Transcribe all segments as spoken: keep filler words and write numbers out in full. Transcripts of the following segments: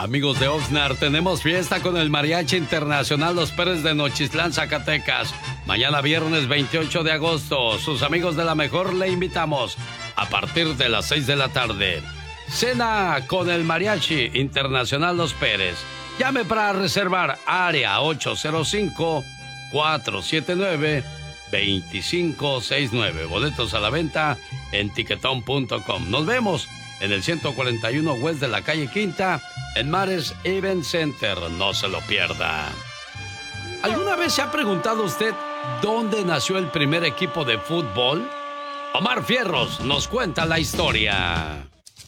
Amigos de Oxnard, tenemos fiesta con el Mariachi Internacional Los Pérez de Nochistlán, Zacatecas. Mañana viernes veintiocho de agosto. Sus amigos de la mejor le invitamos a partir de las seis de la tarde. Cena con el Mariachi Internacional Los Pérez. Llame para reservar área ocho cero cinco, cuatro siete nueve, dos cinco seis nueve. Boletos a la venta en tiquetón punto com. Nos vemos en el ciento cuarenta y uno West de la calle Quinta, en Mares Event Center. No se lo pierda. ¿Alguna vez se ha preguntado usted dónde nació el primer equipo de fútbol? Omar Fierros nos cuenta la historia.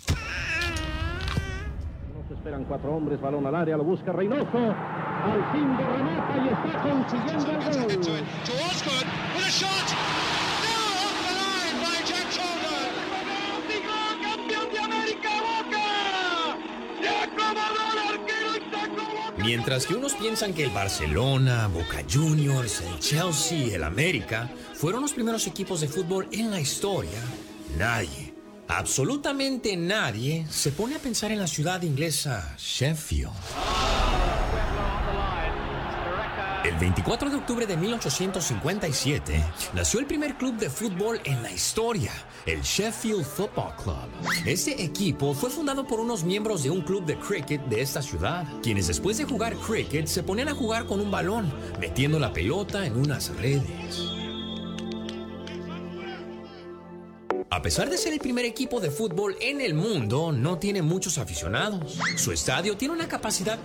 Nos esperan cuatro hombres, balón al área, lo busca Reynoso. Al fin de remata y está consiguiendo el gol. Mientras que unos piensan que el Barcelona, Boca Juniors, el Chelsea, el América fueron los primeros equipos de fútbol en la historia, nadie, absolutamente nadie, se pone a pensar en la ciudad inglesa Sheffield. El veinticuatro de octubre de mil ochocientos cincuenta y siete nació el primer club de fútbol en la historia, el Sheffield Football Club. Este equipo fue fundado por unos miembros de un club de cricket de esta ciudad, quienes después de jugar cricket se ponían a jugar con un balón, metiendo la pelota en unas redes. A pesar de ser el primer equipo de fútbol en el mundo, no tiene muchos aficionados. Su estadio tiene una capacidad